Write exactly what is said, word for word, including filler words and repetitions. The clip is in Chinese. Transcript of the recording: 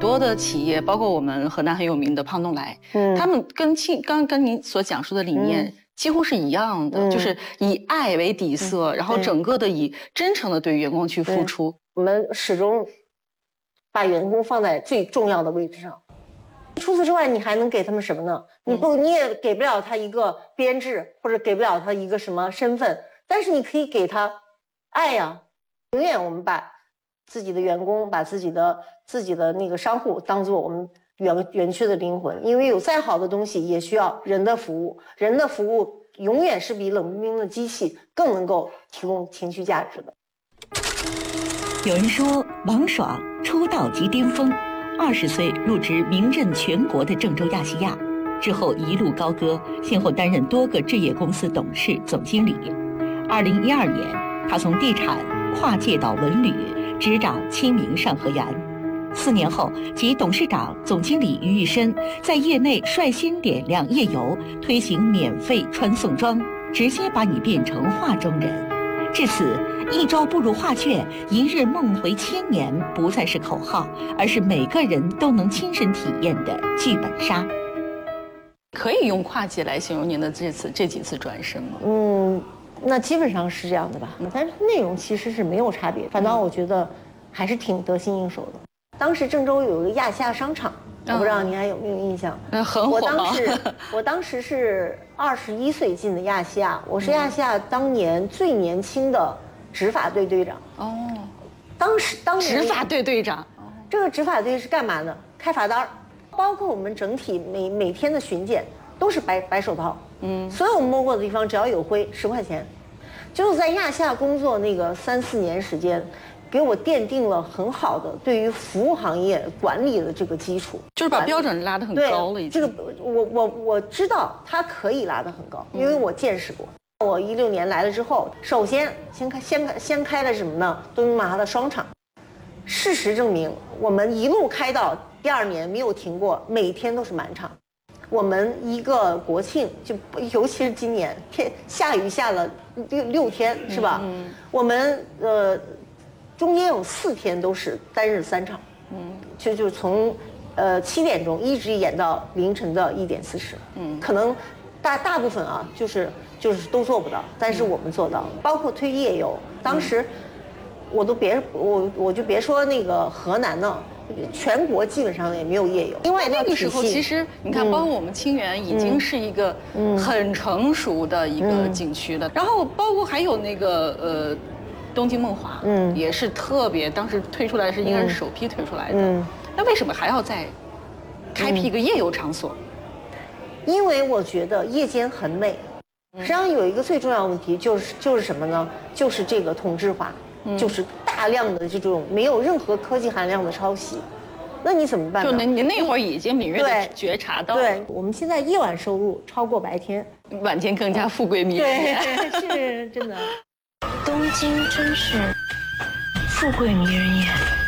多的企业，包括我们河南很有名的胖东来，嗯，他们跟庆刚跟您所讲述的理念。嗯几乎是一样的，嗯、就是以爱为底色，嗯、然后整个的以真诚的对员工去付出。 我们始终把员工放在最重要的位置上。除此之外，你还能给他们什么呢？你不，你也给不了他一个编制，或者给不了他一个什么身份，但是你可以给他爱呀。永远我们把自己的员工，把自己的自己的那个商户当做我们。园园区的灵魂，因为有再好的东西也需要人的服务，人的服务永远是比冷冰冰的机器更能够提供情绪价值的。 有人说，王爽出道即巅峰，二十岁入职名震全国的郑州亚细亚，之后一路高歌，先后担任多个置业公司董事、总经理。二零一二年，他从地产跨界到文旅，执掌清明上河源。四年后，其董事长、总经理于玉深在业内率先点亮夜游，推行免费穿宋装，直接把你变成画中人。至此，一朝步入画卷，一日梦回千年，不再是口号，而是每个人都能亲身体验的剧本杀。 可以用跨界来形容您的这次这几次转身吗？ 嗯，那基本上是这样的吧。但是内容其实是没有差别，反倒我觉得还是挺得心应手的。当时郑州有一个亚细亚商场，我不知道您还有没有印象？ 嗯，很火。 我当时，我当时是二十一岁进的亚细亚，我是亚细亚当年最年轻的执法队队长。哦，当时当年执法队队长， 这个执法队是干嘛的？开罚单，包括我们整体每每天的巡检都是白白手套。嗯，所有摸过的地方只要有灰，十块钱。就是在亚细亚工作那个三四年时间。给我奠定了很好的对于服务行业管理的这个基础， 就是把标准拉得很高了已经。 这个我我我知道它可以拉得很高，因为我见识过。嗯、我一六年来了之后，首先先开先开先开的什么呢？东名马哈的双场。事实证明，我们一路开到第二年没有停过，每天都是满场。我们一个国庆，就尤其是今年天下雨下了六六天，是吧？嗯、我们呃。中间有四天都是单日三场，嗯，就就从，呃七点钟一直演到凌晨的一点四十，嗯，可能大大部分啊，就是就是都做不到，但是我们做到了，包括推夜游，当时我都别我我就别说那个河南呢，全国基本上也没有夜游。另外那个时候其实你看，包括我们清远已经是一个很成熟的一个景区了，然后包括还有那个呃。东京梦华，嗯，也是特别，当时推出来是应该是首批推出来的，嗯，那为什么还要再开辟一个夜游场所？ 因为我觉得夜间很美。实际上有一个最重要的问题就是就是什么呢？就是这个同质化，嗯、就是大量的这种没有任何科技含量的抄袭。那你怎么办呢？ 就您您那会儿已经敏锐的觉察到， 对，我们现在夜晚收入超过白天， 晚间更加富贵迷人。 对，是真的。 东京真是富贵迷人眼。